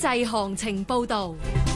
濟行情報導。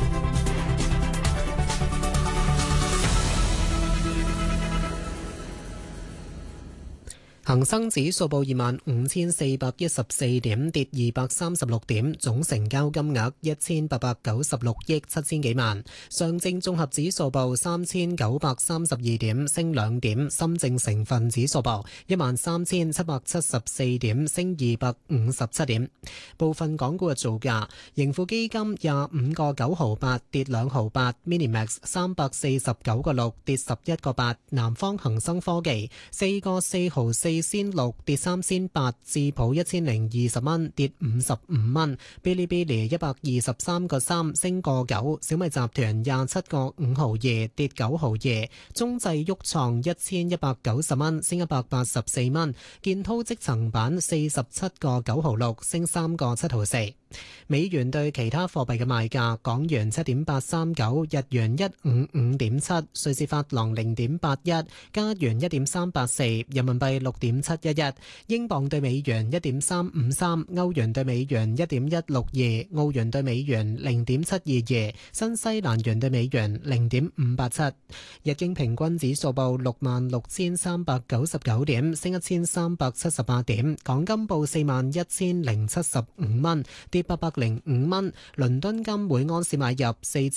恒生指數報25,414點，跌236點，總成交金額1896億7000幾萬。上證綜合指數報3932點，升2點。深證成分指數報13774點，升257點。部分港股嘅造價：盈富基金25個9毫8，跌2毫8 ；Minimax 349個6，跌11個8；南方恒生科技4個4毫4仙6，跌3仙8；智普1020蚊，跌55蚊；嗶哩嗶哩123個3，升個9；小米集團27個5毫2，跌9毫2；中製鬱創1190蚊，升184蚊；建滔積層板47個9毫6，升3個7毫4。美元對其他貨幣嘅賣價：港元7.839，日元155.7，瑞士法郎0.81，加元1.384，人民幣6.711，英鎊對美元1.353，歐元對美元1.162，澳元對美元0.722，新西蘭元對美元0.587。日經平均指數報66,399點，升1378點。港金報41,075蚊，跌805蚊。倫敦金每安士買入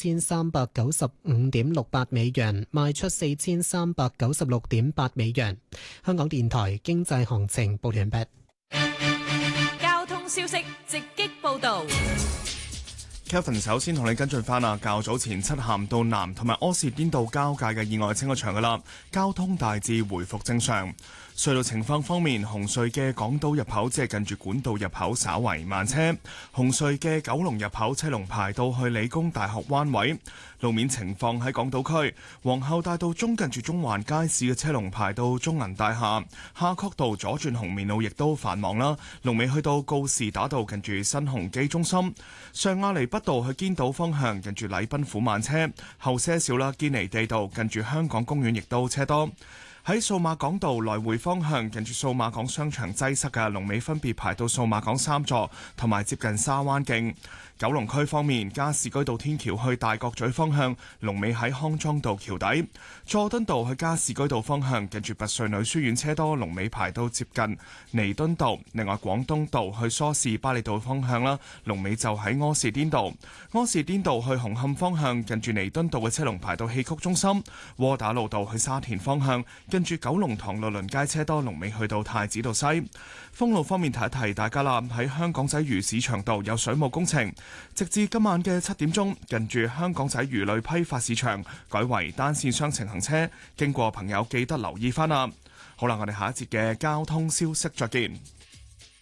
4395.68美元，賣出4396.8美元。香港電台經濟行情報完畢。 交通消息直擊報導。 Kevin 首先同你跟進翻啊，較早前漆咸道南同埋柯士甸道交界嘅意外清咗場噶啦，交通大致回復正常。隧道情況方面，紅隧嘅港島入口即係近住管道入口稍為慢車，紅隧嘅九龍入口車龍排到去理工大學灣位。路面情況喺港島區，皇后大道中近住中環街市嘅車龍排到中銀大廈，夏慤道左轉紅棉路亦都繁忙啦，龍尾去到告士打道近住新鴻基中心。上亞厘畢道去堅道方向近住禮賓府慢車，後些少啦，堅尼地道近住香港公園亦都車多。喺數碼港道來回方向，近住數碼港商場擠塞嘅龍尾分別排到數碼港三座同埋接近沙灣徑。九龍區方面，加士居道天橋去大角咀方向，龍尾喺康莊道橋底；佐敦道去加士居道方向，近住拔萃女書院車多，龍尾排到接近彌敦道。另外，廣東道去梳士巴利道方向啦，龍尾就喺柯士甸道。柯士甸道去紅磡方向，近住彌敦道嘅車龍排到戲曲中心；窩打老道去沙田方向，近住九龍塘律倫街車多，龍尾去到太子道西。封路方面提一提大家啦，喺香港仔魚市場道有水務工程，直至今晚嘅7點鐘，近住香港仔魚類批發市場改為單線雙程行車，經過朋友記得留意翻啦。好啦，我哋下一節嘅交通消息再見。